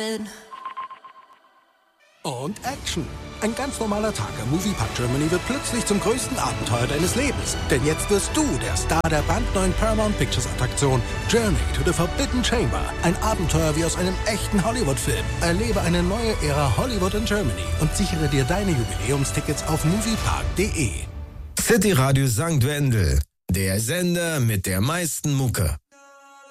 Und Action. Ein ganz normaler Tag im Moviepark Germany wird plötzlich zum größten Abenteuer deines Lebens. Denn jetzt wirst du der Star der brandneuen Paramount Pictures Attraktion Journey to the Forbidden Chamber. Ein Abenteuer wie aus einem echten Hollywood-Film. Erlebe eine neue Ära Hollywood in Germany und sichere dir deine Jubiläumstickets auf moviepark.de. City Radio St. Wendel, der Sender mit der meisten Mucke.